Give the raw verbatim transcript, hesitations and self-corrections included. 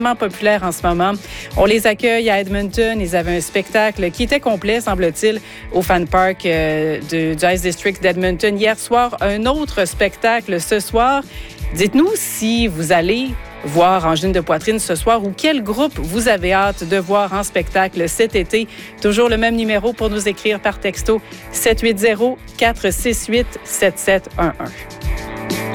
populaire en ce moment. On les accueille à Edmonton. Ils avaient un spectacle qui était complet, semble-t-il, au Fan Park euh, du, du Ice District d'Edmonton. Hier soir, un autre spectacle ce soir. Dites-nous si vous allez voir Angine de poitrine ce soir ou quel groupe vous avez hâte de voir en spectacle cet été. Toujours le même numéro pour nous écrire par texto sept huit zéro, quatre six huit, sept sept un un.